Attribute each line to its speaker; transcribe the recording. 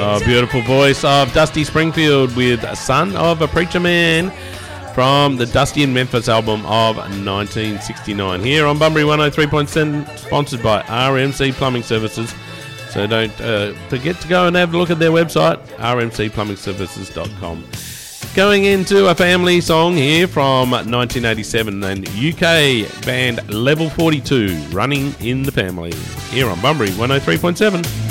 Speaker 1: Beautiful voice of Dusty Springfield with Son of a Preacher Man from the Dusty in Memphis album of 1969. Here on Bunbury 103.7, sponsored by RMC Plumbing Services. So don't forget to go and have a look at their website, rmcplumbingservices.com. Going into a family song here from 1987, and UK band Level 42, Running in the Family, here on Bunbury 103.7.